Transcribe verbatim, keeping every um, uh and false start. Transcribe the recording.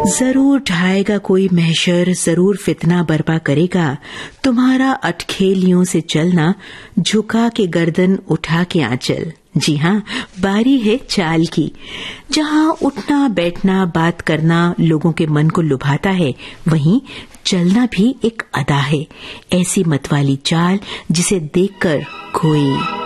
जरूर ढाएगा कोई महशर, जरूर फितना बर्पा करेगा। तुम्हारा अटखेलियों से चलना, झुका के गर्दन उठा के आंचल। जी हाँ, बारी है चाल की। जहाँ उठना बैठना बात करना लोगों के मन को लुभाता है, वहीं चलना भी एक अदा है। ऐसी मतवाली चाल जिसे देखकर कोई